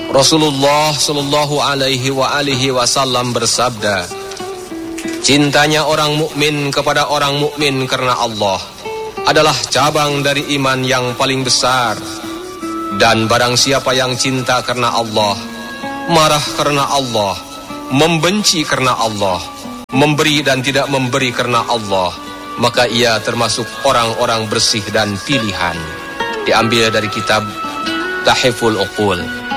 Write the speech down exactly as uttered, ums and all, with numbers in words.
Rasulullah sallallahu alaihi wa alihi wasallam bersabda, cintanya orang mukmin kepada orang mukmin karena Allah adalah cabang dari iman yang paling besar. Dan barang siapa yang cinta karena Allah, marah karena Allah, membenci karena Allah, memberi dan tidak memberi karena Allah, maka ia termasuk orang-orang bersih dan pilihan. Diambil dari kitab Tahiful Uqul.